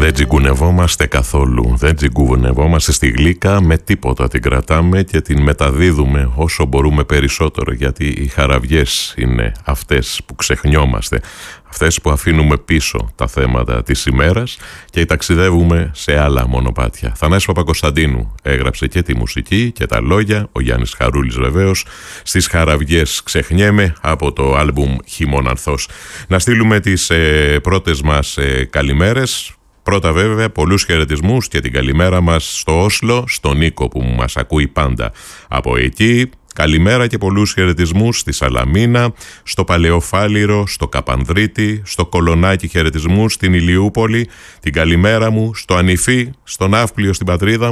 Δεν τζιγκουνευόμαστε καθόλου, δεν τζιγκουνευόμαστε στη γλύκα με τίποτα, την κρατάμε και την μεταδίδουμε όσο μπορούμε περισσότερο, γιατί οι χαραβιές είναι αυτές που ξεχνιόμαστε, αυτές που αφήνουμε πίσω τα θέματα της ημέρας και ταξιδεύουμε σε άλλα μονοπάτια. Θανάσης Παπακοσταντίνου έγραψε και τη μουσική και τα λόγια, ο Γιάννης Χαρούλης βεβαίως, στις χαραβιές ξεχνιέμαι από το άλμπουμ Χειμώναρθος. Να στείλουμε τις πρώτες μας καλημέρες. Πρώτα βέβαια πολλούς χαιρετισμούς και την καλημέρα μας στο Όσλο, στον Νίκο που μας ακούει πάντα από εκεί. Καλημέρα και πολλούς χαιρετισμούς στη Σαλαμίνα, στο Παλαιοφάλιρο, στο Καπανδρίτη, στο Κολονάκι χαιρετισμούς στην Ηλιούπολη. Την καλημέρα μου στο Ανιφή, στον Ναύπλιο στην πατρίδα